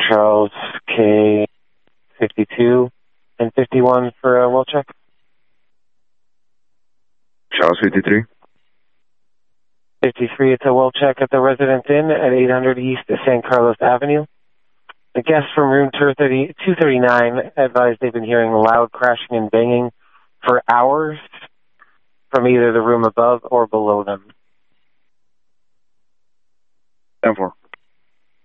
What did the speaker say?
Charles K 52 and 51 for a well check. Charles 53. 53, it's a well check at the Residence Inn at 800 East San Carlos Avenue. The guests from room 239 advised they've been hearing loud crashing and banging for hours from either the room above or below them. 10-4.